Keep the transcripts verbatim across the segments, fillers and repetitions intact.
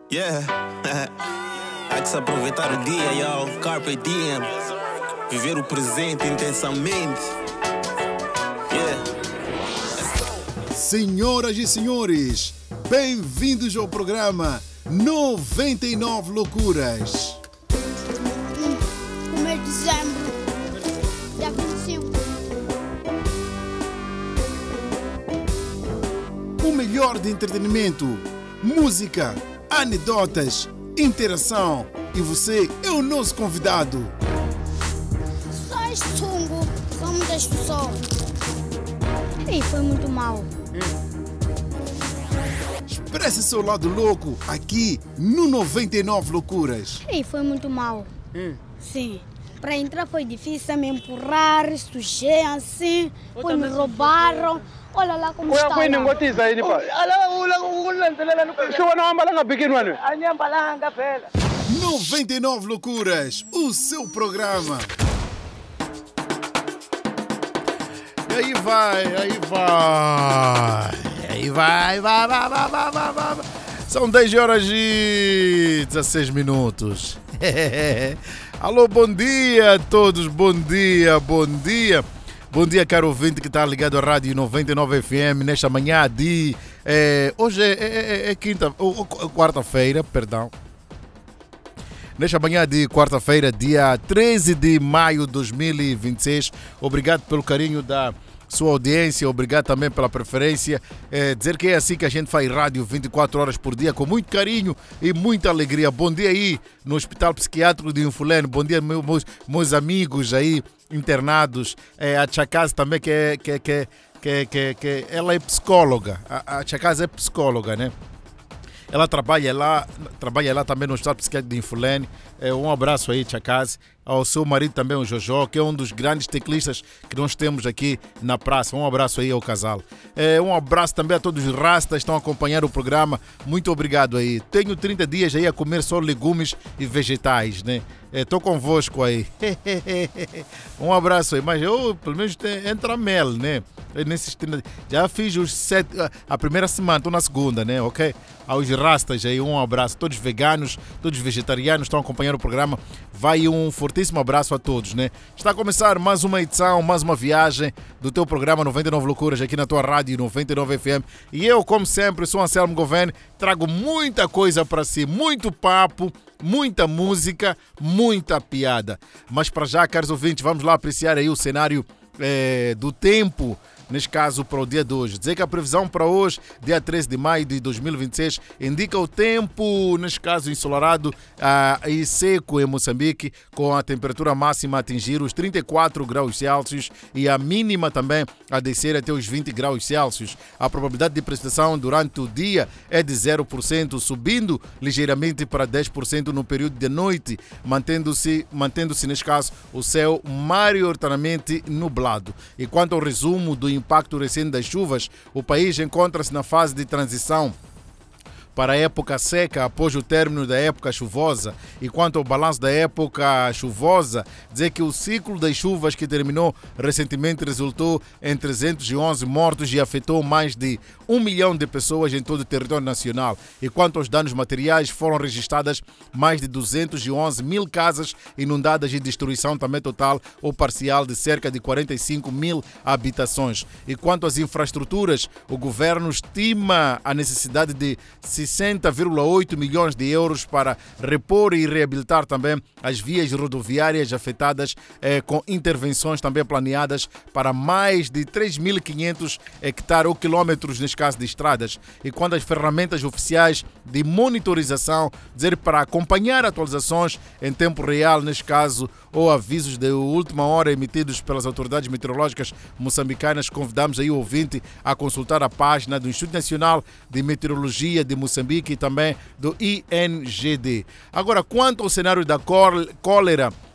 Yeah, há que se aproveitar o dia, yo. Carpe diem. Viver o presente intensamente. Yeah. Senhoras e senhores, bem-vindos ao programa noventa e nove Loucuras. O mês de dezembro, dia vinte e cinco. O melhor de entretenimento, música, anedotas, interação. E você é o nosso convidado. Só este chungo, são muitas pessoas. E foi muito mal. Expresse seu lado louco aqui no noventa e nove Loucuras. E foi muito mal. Hum. Sim. Para entrar foi difícil, me empurrar, sujei assim, foi me roubaram. Olha lá como está. Kwini ngotiza yini pha? Ala ula ukulandelela nokho. Sho não ambalanga bikini wena. Anyambalanga phela. noventa e nove Loucuras, o seu programa. E aí vai, aí vai. Aí vai, vai, vai, vai, vai, vai, vai. São dez horas e dezesseis minutos. Alô, bom dia a todos, bom dia, bom dia. Bom dia, caro ouvinte que está ligado à Rádio noventa e nove F M nesta manhã de... É, hoje é, é, é quinta, ou, ou, quarta-feira, perdão. Nesta manhã de quarta-feira, dia treze de maio de dois mil e vinte e seis. Obrigado pelo carinho da sua audiência, obrigado também pela preferência. É, dizer que é assim que a gente faz rádio vinte e quatro horas por dia, com muito carinho e muita alegria. Bom dia aí no Hospital Psiquiátrico de Infulene. Bom dia, meus, meus amigos aí internados. É, a Chacaz também, que é, que, que, que, que, que ela é psicóloga. A, a Chacaz é psicóloga, né? Ela trabalha lá, trabalha lá também no Hospital Psiquiátrico de Infulene. É, um abraço aí, Chacaz. Ao seu marido também, o Jojo, que é um dos grandes teclistas que nós temos aqui na praça. Um abraço aí ao casal. É, um abraço também a todos os rastas que estão a acompanhar o programa. Muito obrigado aí. Tenho trinta dias aí a comer só legumes e vegetais, né? Estou convosco aí. Um abraço aí. Mas eu, pelo menos, entra mel, né? Nesses trinta... Já fiz os sete... a primeira semana, estou na segunda, né? Ok? Aos rastas aí, um abraço. Todos veganos, todos vegetarianos estão a acompanhar o programa. Vai um fortíssimo abraço a todos, né? Está a começar mais uma edição, mais uma viagem do teu programa noventa e nove Loucuras aqui na tua rádio noventa e nove F M. E eu, como sempre, sou Anselmo Gouveia, trago muita coisa para si, muito papo, muita música, muita piada. Mas para já, caros ouvintes, vamos lá apreciar aí o cenário é, do tempo. Neste caso, para o dia de hoje. Dizer que a previsão para hoje, dia treze de maio de dois mil e vinte e seis, indica o tempo, neste caso, ensolarado ah, e seco em Moçambique, com a temperatura máxima a atingir os trinta e quatro graus Celsius e a mínima também a descer até os vinte graus Celsius. A probabilidade de precipitação durante o dia é de zero por cento, subindo ligeiramente para dez por cento no período de noite, mantendo-se, mantendo-se neste caso, o céu maioritariamente nublado. E quanto ao resumo do impacto recente das chuvas, o país encontra-se na fase de transição para a época seca após o término da época chuvosa. E quanto ao balanço da época chuvosa, dizer que o ciclo das chuvas que terminou recentemente resultou em trezentos e onze mortos e afetou mais de um milhão de pessoas em todo o território nacional. E quanto aos danos materiais, foram registradas mais de duzentos e onze mil casas inundadas e destruição também total ou parcial de cerca de quarenta e cinco mil habitações. E quanto às infraestruturas, o governo estima a necessidade de sessenta vírgula oito milhões de euros para repor e reabilitar também as vias rodoviárias afetadas, eh, com intervenções também planeadas para mais de três mil e quinhentos hectares ou quilómetros, neste caso, de estradas. E quando as ferramentas oficiais de monitorização, dizer para acompanhar atualizações em tempo real, neste caso, ou avisos de última hora emitidos pelas autoridades meteorológicas moçambicanas, convidamos aí o ouvinte a consultar a página do Instituto Nacional de Meteorologia de Moçambique e também do I N G D. Agora, quanto ao cenário da cólera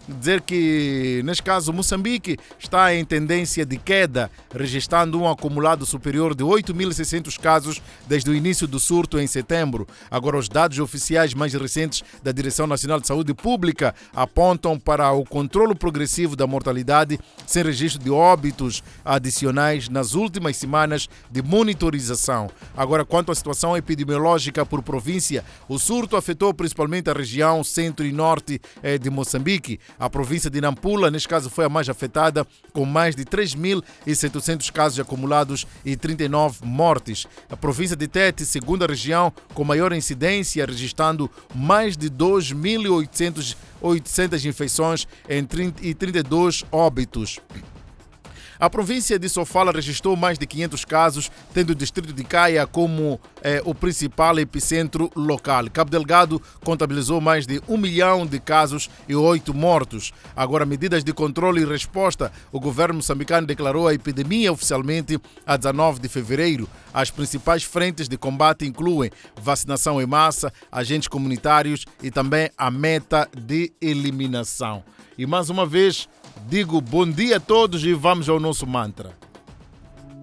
dizer que, neste caso, Moçambique está em tendência de queda, registrando um acumulado superior de oito mil e seiscentos casos desde o início do surto em setembro. Agora, os dados oficiais mais recentes da Direção Nacional de Saúde Pública apontam para o controle progressivo da mortalidade, sem registro de óbitos adicionais nas últimas semanas de monitorização. Agora, quanto à situação epidemiológica por província, o surto afetou principalmente a região centro e norte de Moçambique. A província de Nampula, neste caso, foi a mais afetada, com mais de três mil e setecentos casos acumulados e trinta e nove mortes. A província de Tete, segunda região com maior incidência, registrando mais de dois mil e oitocentas infecções e trinta e dois óbitos. A província de Sofala registrou mais de quinhentos casos, tendo o distrito de Caia como eh, o principal epicentro local. Cabo Delgado contabilizou mais de um milhão de casos e oito mortos. Agora, medidas de controle e resposta. O governo moçambicano declarou a epidemia oficialmente a dezenove de fevereiro. As principais frentes de combate incluem vacinação em massa, agentes comunitários e também a meta de eliminação. E mais uma vez, digo bom dia a todos e vamos ao nosso mantra.